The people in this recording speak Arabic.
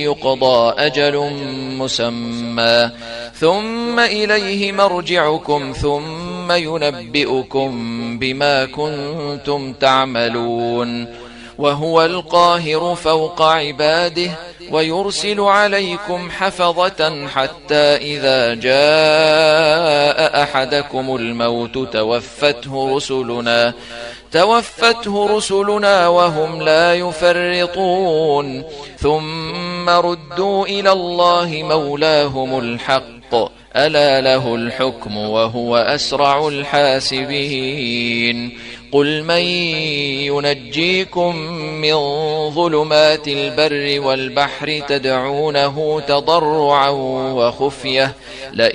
يقضى أجل مسمى ثم إليه مرجعكم ثم ينبئكم بما كنتم تعملون وهو القاهر فوق عباده ويرسل عليكم حفظة حتى إذا جاء أحدكم الموت توفته رسلنا وهم لا يفرطون ثم ردوا إلى الله مولاهم الحق ألا له الحكم وهو أسرع الحاسبين قل من ينجيكم من ظلمات البر والبحر تدعونه تضرعا وخفية